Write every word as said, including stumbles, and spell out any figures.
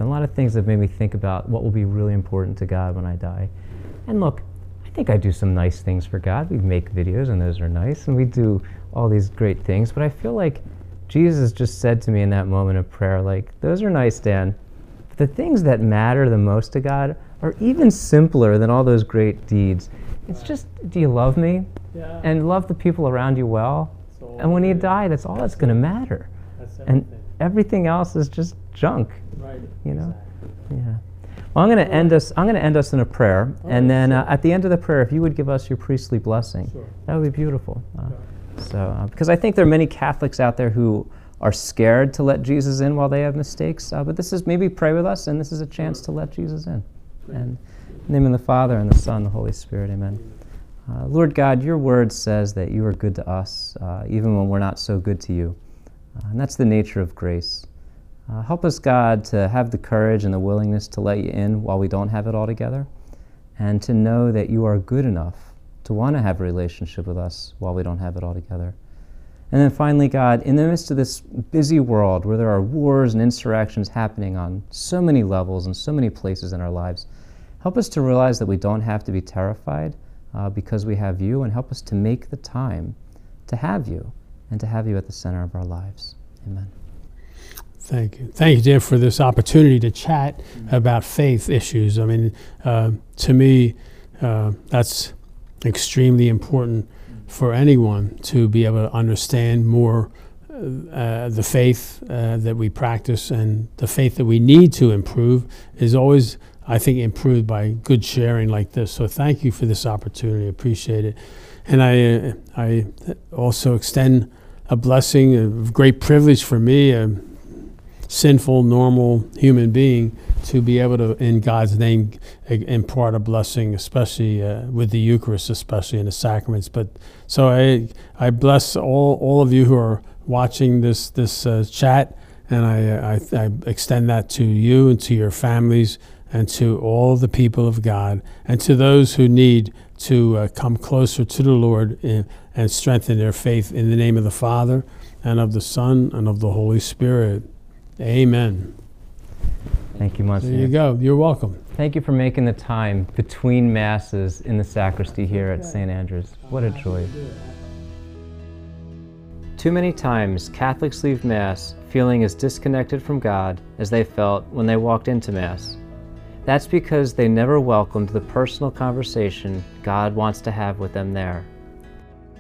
and a lot of things that made me think about what will be really important to God when I die. And look, I think I do some nice things for God. We make videos, and those are nice, and we do all these great things, but I feel like Jesus just said to me in that moment of prayer, like, those are nice, Dan, but the things that matter the most to God are even simpler than all those great deeds. It's just, do you love me? Yeah. And love the people around you well? So And when you yeah. die, that's all that's, that's going to matter. That's and everything else is just junk. Right. You know? Exactly. Yeah. Well, I'm going to end us. I'm going to end us in a prayer, All and right, then sure. uh, at the end of the prayer, if you would give us your priestly blessing, Sure. that would be beautiful. Uh, Okay. So, uh, because I think there are many Catholics out there who are scared to let Jesus in while they have mistakes, uh, but this is maybe pray with us, and this is a chance Sure. to let Jesus in. Great. And in the name of the Father and the Son, and the Holy Spirit, amen. Uh, Lord God, your word says that you are good to us, uh, even when we're not so good to you. Uh, and that's the nature of grace. Uh, help us, God, to have the courage and the willingness to let you in while we don't have it all together, and to know that you are good enough to want to have a relationship with us while we don't have it all together. And then finally, God, in the midst of this busy world where there are wars and insurrections happening on so many levels and so many places in our lives, help us to realize that we don't have to be terrified uh, because we have you, and help us to make the time to have you and to have you at the center of our lives. Amen. Thank you. Thank you, Dan, for this opportunity to chat mm-hmm. about faith issues. I mean, uh, to me, uh, that's extremely important for anyone to be able to understand more uh, the faith uh, that we practice, and the faith that we need to improve is always, I think, improved by good sharing like this. So thank you for this opportunity. I appreciate it. And I, uh, I also extend a blessing, a great privilege for me, a sinful, normal human being, to be able to, in God's name, impart a blessing, especially uh, with the Eucharist, especially in the sacraments. But so I, I bless all, all of you who are watching this this uh, chat, and I, I, I extend that to you and to your families and to all the people of God, and to those who need to uh, come closer to the Lord in, and strengthen their faith, in the name of the Father and of the Son and of the Holy Spirit. Amen. Thank you, Monsignor. There you go. You're welcome. Thank you for making the time between Masses in the sacristy here at Saint Andrew's. What a joy. Too many times, Catholics leave Mass feeling as disconnected from God as they felt when they walked into Mass. That's because they never welcomed the personal conversation God wants to have with them there.